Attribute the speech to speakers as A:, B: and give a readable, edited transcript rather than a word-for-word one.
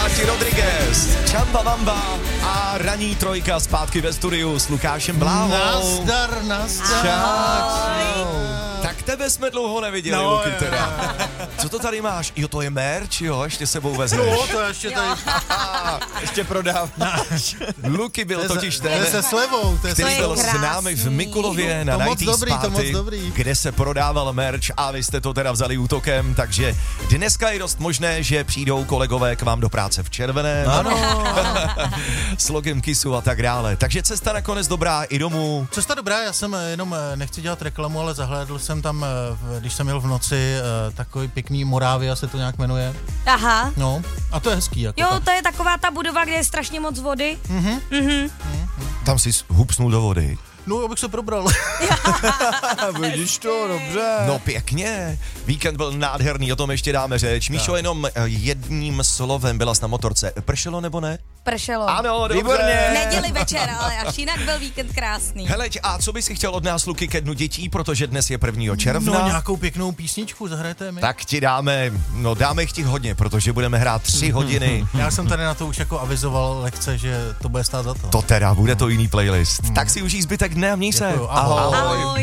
A: Martin Rodriguez, Chamba Wamba a ranní trojka zpátky ve studiu s Lukášem Bláhou.
B: Nazdar.
A: Tak tebe jsme dlouho neviděli,
B: No,
A: Luky, teda. Co to tady máš? Jo, to je merch, jo, ještě sebou vezmeš.
B: No, to ještě tady ještě prodáváš.
A: Luky byl totiž ten,
B: se slevou,
A: který byl s
C: krásný.
A: námi v Mikulově na
B: To moc
A: 90s
B: dobrý, to moc
A: Party,
B: dobrý.
A: kde se prodával merch a vy jste to teda vzali útokem, takže dneska je dost možné, že přijdou kolegové k vám do práce v červeném.
B: Ano.
A: S logem Kissu a tak dále. Takže cesta nakonec dobrá i domů.
B: Cesta dobrá, já jsem jenom, nechci dělat reklamu, ale zahlédl jsem tam, když jsem jel v noci, takový pěkný Morávia se to nějak jmenuje.
C: Aha.
B: No, a to je hezký. Jako
C: Jo,
B: tak.
C: to je taková ta budova, kde je strašně moc vody.
A: Tam si hupsnul do vody.
B: No, abych se probral.
D: Vidíš to, dobře.
A: No pěkně. Víkend byl nádherný, o tom ještě dáme řeč. Míšo, jenom jedním slovem, byla jsi na motorce. Pršelo nebo ne?
C: Pršelo.
A: Ano, dobře.
D: Výborně.
C: Neděli večer, ale až jinak byl víkend krásný.
A: Hele, a co bys si chtěl od nás, Luky, ke dnu dětí, protože dnes je 1. června.
B: No, nějakou pěknou písničku zahrajete mi.
A: Tak ti dáme jich ti hodně, protože budeme hrát 3 hodiny.
B: Já jsem tady na to už jako avizoval lehce, že to bude stát za to.
A: To teda, bude to jiný playlist. Tak si užij zbytek dne a měj se.
B: Děkuju, ahoj.
C: Ahoj.